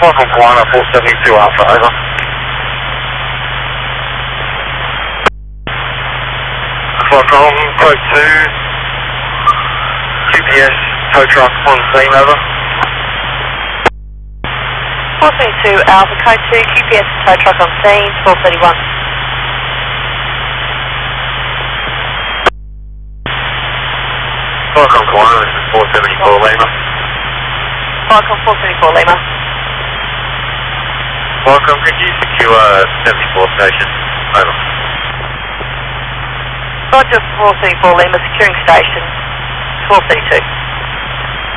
Falcon Kiwana 472 Alpha, over. Falcon Code 2, QPS, tow truck on scene, over. 472 Alpha, Code 2, QPS, tow truck on scene, 1231. Falcon Kiwana, this is 474 Lima. Falcon 474 Lima. Falcon, could you secure 74 station? Over. Roger 474 Lima, securing station, 1232.